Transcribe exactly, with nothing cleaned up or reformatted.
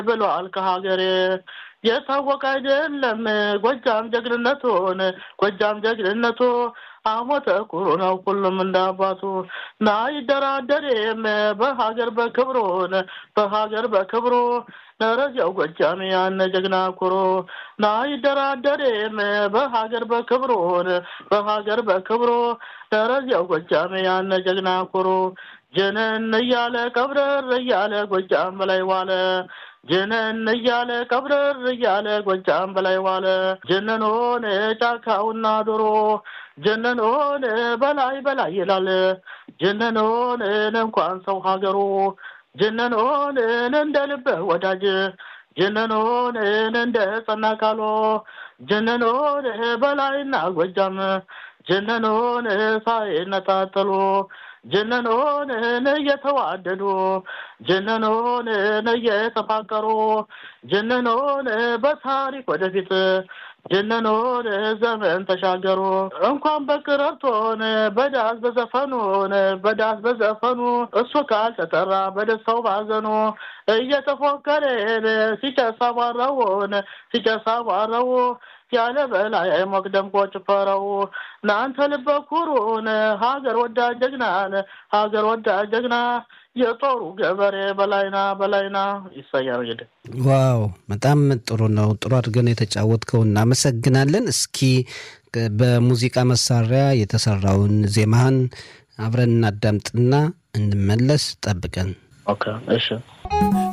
ብሏል ከሀገሬ የታወቀ አይደለም ጎጃም ጀግንነቱን ጎጃም ጀግንነቱ አሞተ ኩሩ ነው ሁሉም እንዳባቱ ናይደራደርም በሀገር በክብሩን በሀገር በክብሩ ነረጃው ጎጃም ያን ጀግና ኩሩ ናይደራደርም በሀገር በክብሩን በሀገር በክብሩ ነረጃው ጎጃም ያን ጀግና ኩሩ ጀነን ያለ ቀብረር ያለ ጎጃም በላይ ዋለ ጀነን ያለ ቀብረር ያለ ጎጃም በላይ ዋለ ጀነኖን ጫካውና ዶሮ ጀነኖን በላይ በላይ ይላል ጀነኖን እንኳን ሰው ሀገሩ ጀነኖን እንደ ልብ ወዳጅ ጀነኖን እንደ ጸናካሎ ጀነኖን በላይና ጎጃም ጀነኖን ሳይነጣጠሉ ጀነኖን የተዋደዱ ጀነኖን የተፋቀሩ ጀነኖን በታሪክ ወደፊት ጀነኖን ዘመን ተሻገሩ እንኳን በቅረርቶን በዳስ በዘፈኑን በዳስ በዘፈኑ እሱ ካልተጠራ በደስታው ባዘኑ እየተፎከረ ሲጨሳባራውን ሲጨሳባራው ያለ በላይ መቅደም ቆጭፈራው ናንተ ልበኩሩን ሀገር ወዳጅ ጀግናን ሀገር ወዳጅ ጀግና የጦሩ ገበሬ በላይና በላይና ይሳያል ይደ ዋው በጣም ጥሩ ነው ጥሩ አድርገን የተጫወትከው እናመሰግናለን እስኪ በሙዚቃ መሳሪያ የተሰራውን ዜማህን አብረን እናዳምጥና እንመለስ ጠብቀን ኦኬ እሺ